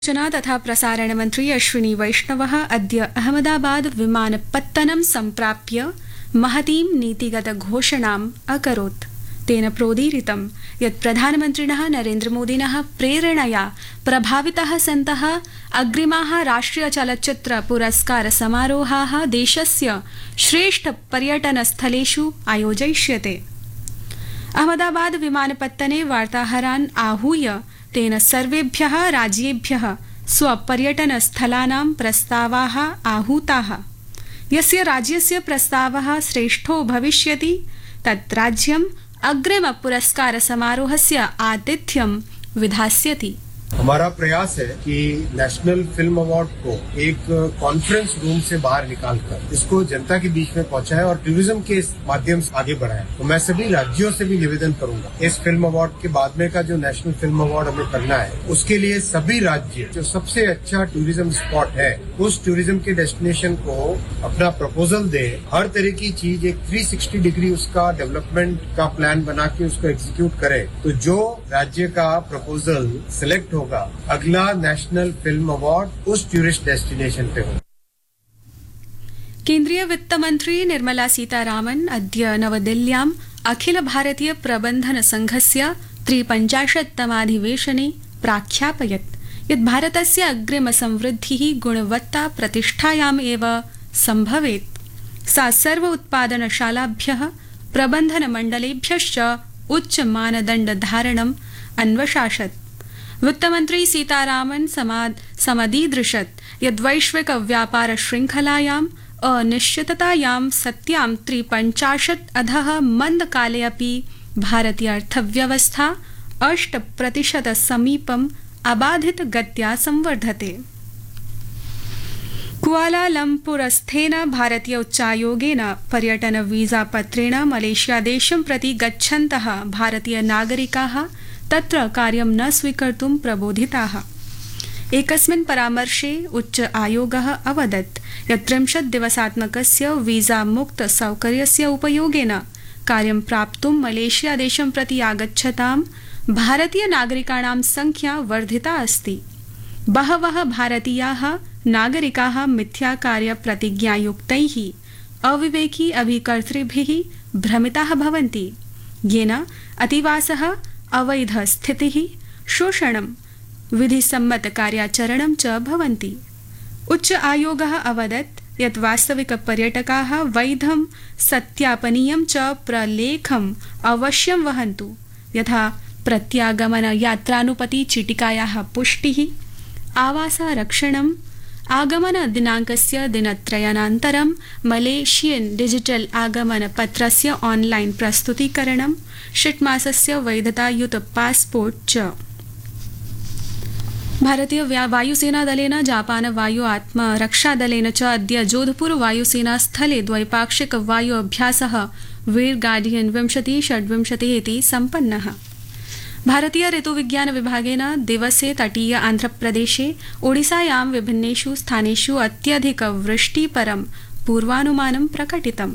सूचना तथा प्रसारण मंत्री अश्विनी वैष्णवः अद्य अहमदाबाद विमानपत्तनं सम्प्राप्य महतीं नीतिगतघोषणाम् अकरोत्। तेन प्रोदीरितं यत् प्रधानमन्त्रिणः नरेन्द्रमोदिनः प्रेरणया प्रभाविताः सन्तः अग्रिमाः राष्ट्रियचलच्चित्रपुरस्कारसमारोहाः देशस्य श्रेष्ठपर्यटनस्थलेषु आयोजयिष्यते। अहमदाबाद विमानपत्तने वार्ताहरान् आहूय तेन सर्वेभ्यः राज्येभ्यः स्वपर्यटनस्थलानां प्रस्तावाः आहूताः। यस्य राज्यस्य प्रस्तावः श्रेष्ठो भविष्यति तत् राज्यम् अग्रिमपुरस्कारसमारोहस्य आतिथ्यं विधास्यति। हमारा प्रयास है कि नेशनल फिल्म अवार्ड को एक कॉन्फ्रेंस रूम से बाहर निकालकर इसको जनता के बीच में पहुंचाए और टूरिज्म के माध्यम से आगे बढ़ाए। तो मैं सभी राज्यों से भी निवेदन करूंगा, इस फिल्म अवार्ड के बाद में का जो नेशनल फिल्म अवार्ड हमें करना है उसके लिए सभी राज्य जो सबसे अच्छा टूरिज्म स्पॉट है उस टूरिज्म के डेस्टिनेशन को अपना प्रपोजल दे। हर तरह की चीज एक 360 डिग्री उसका डेवलपमेंट का प्लान बना के उसको एग्जीक्यूट करे। तो जो राज्य का प्रपोजल सिलेक्ट होगा अगला नेशनल फिल्म अवार्ड उस टूरिस्ट डेस्टिनेशन पे होगा। केन्द्रीय वित्त मंत्री निर्मला सीतारामन अद्य नवदिल्ल्याम् अखिल भारतीय प्रबन्धन संघस्य 53तमाधिवेशने प्राख्यापयत् यत् भारतस्य अग्रिम संवृद्धिः गुणवत्ता प्रतिष्ठायाम् एव सम्भवेत्। सा सर्व उत्पादनशालाभ्यः प्रबन्धनमण्डलेभ्यश्च उच्च मानदण्डधारणम् अन्वशासत्। वित्तमन्त्री सीतारामन समदीदृशत् यद् वैश्विक व्यापार श्रृंखलायाम् अनिश्चिततायां सत्यां 53 अधः मन्दकाले अपि भारतीय अर्थव्यवस्था 8% समीपम् अबाधित गत्या संवर्धते। कुआलालम्पुरस्थेन भारतीय उच्चायोगेन पर्यटन वीजा पत्रेण मलेशिया देशं प्रति गच्छन्तः भारतीय नागरिकाः तत्र कार्यं न स्वीकर्तुं प्रबोधिताः। एकस्मिन् परामर्शे उच्च आयोगः अवदत् यत् 30 दिवसात्मकस्य वीजा मुक्त सौकर्यस्य उपयोगेन कार्यं प्राप्तुं मलेशिया देशं प्रति आगच्छतां भारतीय नागरिकाणां संख्या वर्धिता अस्ति। बहवः भारतीयाः नागरिकाः मिथ्याकार्यप्रतिज्ञायुक्तैः अविवेकी अभिकर्तृभिः भ्रमिताः भवन्ति, येन अतिवासः अवैध स्थितिः शोषणं विधिसम्मत कार्याचरणं च भवन्ति। उच्च आयोगः अवदत् यत् वास्तविक पर्यटकाः वैधं सत्यापनीयं च प्रलेखम् अवश्यं वहन्तु, यथा प्रत्यागमन यात्रानुपति चिटिकायाः पुष्टिः, आवासारक्षणम्, आगमन दिनाङ्कस्य दिनत्रयानन्तरं मलेशियन डिजिटल आगमन पत्रस्य ऑनलाइन प्रस्तुतीकरणं, षट्मासस्य वैधतायुत पासपोर्ट च। भारतीय वायुसेनादलेन जापान वायु आत्मरक्षादलेन च अद्य जोधपुर वायुसेना स्थले द्वैपाक्षिक वायु अभ्यासः वीर गार्डियन 2026 इति सम्पन्नः। भारतीय ऋतुविज्ञान विभागेन दिवसे तटीय आन्ध्रप्रदेशे ओडिसायां विभिन्नेषु स्थानेषु अत्यधिक वृष्टिपरं पूर्वानुमानं प्रकटितम्।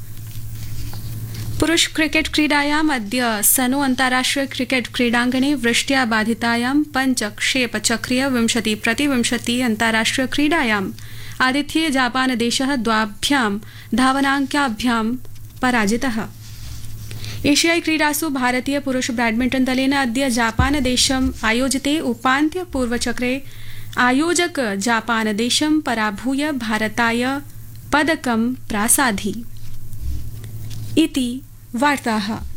पुरुष क्रिकेट क्रीडायाम् अद्य सनो अन्ताराष्ट्रिय क्रिकेट क्रीडाङ्गणे वृष्ट्या बाधितायां पञ्चक्षेपचक्रीय 20-20 अन्ताराष्ट्रिय क्रीडायाम् आतिथ्ये जापानदेशः 2 धावनाङ्काभ्यां पराजितः। एशियाई क्रीडासु भारतीय पुरुष बैडमिंटन दलेन अद्य जापानदेशम् आयोजिते उपान्त्य पूर्वचक्रे आयोजक जापानदेशं पराभूय भारताय पदकं प्रासाधि। इति वार्ताः।